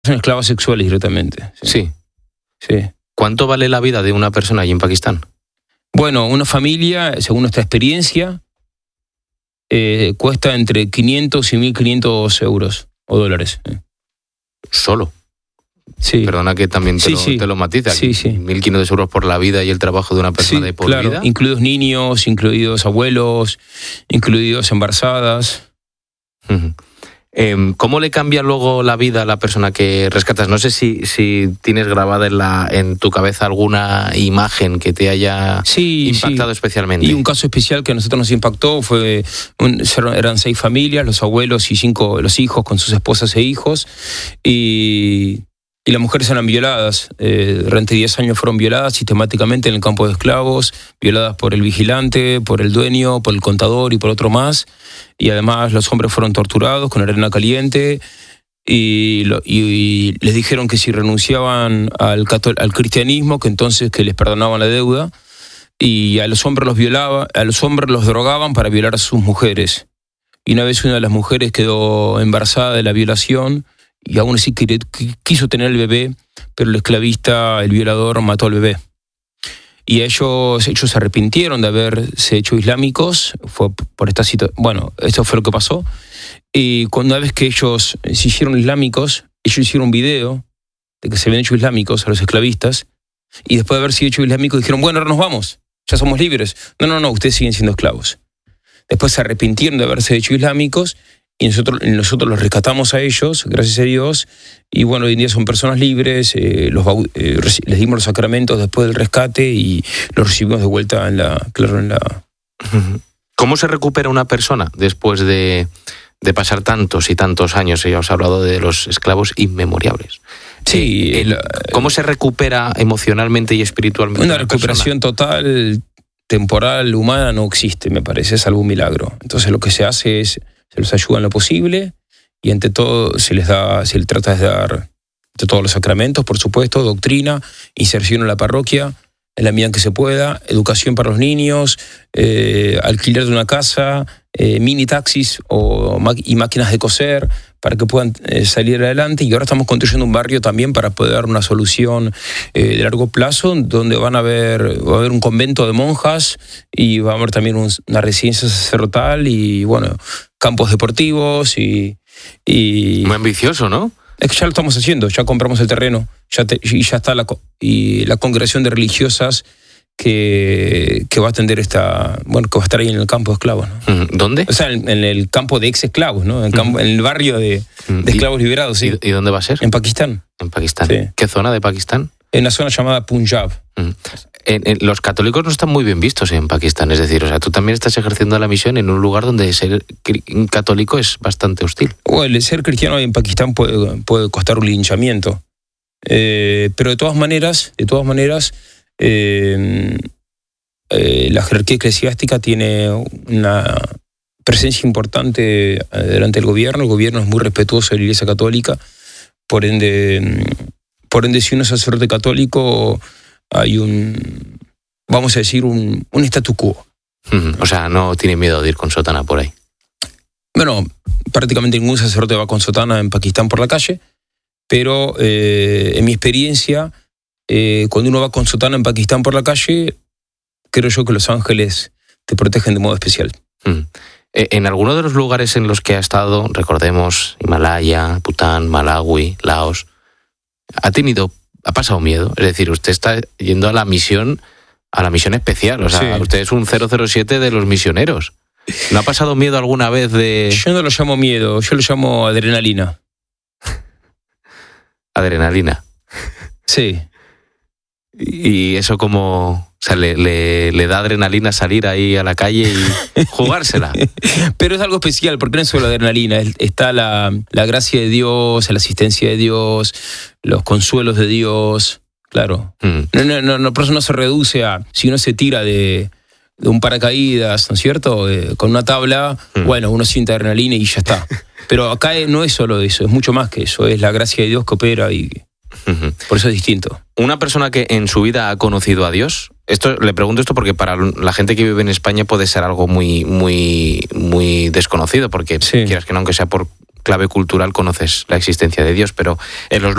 Son esclavas sexuales directamente. Sí. Sí. ¿Cuánto vale la vida de una persona allí en Pakistán? Bueno, una familia, según nuestra experiencia, cuesta entre 500 y 1.500 euros o dólares. ¿Solo? Sí. Perdona que también te lo matiza. Sí. 1.500 euros por la vida y el trabajo de una persona de por claro, vida. Incluidos niños, incluidos abuelos, incluidos embarazadas. Uh-huh. ¿Cómo le cambia luego la vida a la persona que rescatas? No sé si tienes grabada en tu cabeza alguna imagen que te haya impactado especialmente. Y un caso especial que a nosotros nos impactó eran 6 familias, los abuelos y 5 los hijos con sus esposas e hijos, y las mujeres eran violadas. Durante 10 años fueron violadas sistemáticamente en el campo de esclavos, violadas por el vigilante, por el dueño, por el contador y por otro más. Y además los hombres fueron torturados con arena caliente y les dijeron que si renunciaban al cristianismo, que entonces que les perdonaban la deuda. Y a los hombres los drogaban para violar a sus mujeres. Y una vez una de las mujeres quedó embarazada de la violación, y aún así quiso tener el bebé, pero el esclavista, el violador, mató al bebé. Y ellos se arrepintieron de haberse hecho islámicos. Fue por esta situación. Bueno, esto fue lo que pasó. Y una vez que ellos se hicieron islámicos, ellos hicieron un video de que se habían hecho islámicos a los esclavistas. Y después de haber sido hecho islámicos, dijeron, bueno, ahora nos vamos, ya somos libres. No, ustedes siguen siendo esclavos. Después se arrepintieron de haberse hecho islámicos. Y nosotros los rescatamos a ellos, gracias a Dios, y bueno, hoy en día son personas libres, les dimos los sacramentos después del rescate y los recibimos de vuelta en la... ¿Cómo se recupera una persona después de pasar tantos y tantos años? Ya os he hablado de los esclavos inmemorables. Sí. ¿Cómo se recupera emocionalmente y espiritualmente una recuperación total, temporal, humana, no existe, me parece, es algún milagro. Entonces lo que se hace es... Se los ayuda en lo posible y ante todo se les trata de dar de todos los sacramentos, por supuesto, doctrina, inserción en la parroquia, en la medida en que se pueda, educación para los niños, alquiler de una casa, mini taxis y máquinas de coser para que puedan salir adelante. Y ahora estamos construyendo un barrio también para poder dar una solución de largo plazo, donde va a haber un convento de monjas y va a haber también una residencia sacerdotal y, bueno, campos deportivos y... Muy ambicioso, ¿no? Es que ya lo estamos haciendo, ya compramos el terreno, y ya está la congregación de religiosas que va a atender que va a estar ahí en el campo de esclavos, ¿no? ¿Dónde? O sea, en el campo de ex esclavos, ¿no? En el barrio de esclavos liberados, sí. ¿Y dónde va a ser? En Pakistán. En Pakistán. Sí. ¿Qué zona de Pakistán? En la zona llamada Punjab. Los católicos no están muy bien vistos en Pakistán, es decir, o sea, tú también estás ejerciendo la misión en un lugar donde ser católico es bastante hostil. Bueno, el ser cristiano en Pakistán puede costar un linchamiento, pero de todas maneras, la jerarquía eclesiástica tiene una presencia importante delante del gobierno. El gobierno es muy respetuoso de la Iglesia Católica, por ende, si uno es sacerdote católico, hay un statu quo. O sea, no tiene miedo de ir con sotana por ahí. Bueno, prácticamente ningún sacerdote va con sotana en Pakistán por la calle, pero en mi experiencia, cuando uno va con sotana en Pakistán por la calle, creo yo que los ángeles te protegen de modo especial. En alguno de los lugares en los que ha estado, recordemos Himalaya, Bután, Malawi, Laos, ha pasado miedo. Es decir, usted está yendo a la misión especial. O sea, sí. Usted es un 007 de los misioneros. ¿No ha pasado miedo alguna vez de...? Yo no lo llamo miedo, yo lo llamo adrenalina. ¿Adrenalina? Sí. ¿Y eso como...? O sea, le da adrenalina salir ahí a la calle y jugársela. Pero es algo especial, porque no es solo adrenalina, está la gracia de Dios, la asistencia de Dios, los consuelos de Dios, claro. No, por eso no se reduce a, si uno se tira de un paracaídas, ¿no es cierto? Con una tabla, bueno, uno siente adrenalina y ya está. Pero acá no es solo eso, es mucho más que eso, es la gracia de Dios que opera y... Por eso es distinto. Una persona que en su vida ha conocido a Dios, le pregunto esto porque para la gente que vive en España puede ser algo muy, muy, muy desconocido, porque quieras que no, aunque sea por clave cultural, conoces la existencia de Dios, pero en los